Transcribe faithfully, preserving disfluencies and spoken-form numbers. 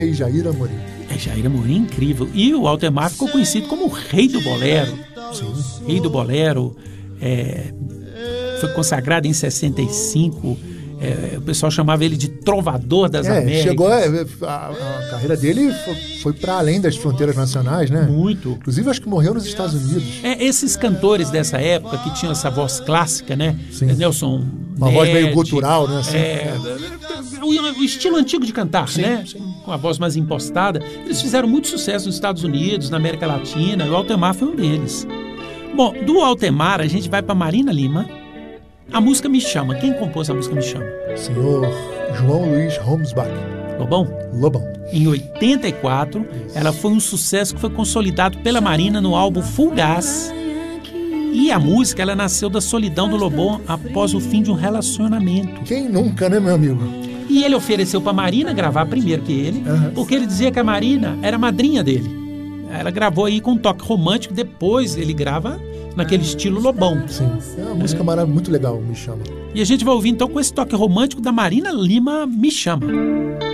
E Jair Amorim. É, Jair Amorim, incrível. E o Altemar ficou conhecido como o rei do bolero. Sim. Rei do bolero. É, foi consagrado em sessenta e cinco. É, o pessoal chamava ele de trovador das É, Américas. chegou a, a, a carreira dele foi, foi para além das fronteiras nacionais, né? Muito. Inclusive, acho que morreu nos Estados Unidos. É, esses cantores dessa época que tinham essa voz clássica, né? Sim. Nelson Uma Ned, voz meio gutural, né? Assim, é, o, o estilo antigo de cantar, sim, né? Sim. Com a voz mais impostada. Eles fizeram muito sucesso nos Estados Unidos, na América Latina, e o Altemar foi um deles. Bom, do Altemar a gente vai para Marina Lima. A música Me Chama. Quem compôs a música Me Chama? Senhor João Luiz Holmesbach. Lobão? Lobão. Em oitenta e quatro, Isso. ela foi um sucesso que foi consolidado pela Marina no álbum Full Gas. E a música, ela nasceu da solidão do Lobão após o fim de um relacionamento. Quem nunca, né, meu amigo? E ele ofereceu para Marina gravar primeiro que ele, Uhum. porque ele dizia que a Marina era a madrinha dele. Ela gravou aí com um toque romântico, depois ele grava naquele estilo Lobão. Sim. É uma música maravilhosa, muito legal, Me Chama. E a gente vai ouvir então com esse toque romântico da Marina Lima, Me Chama.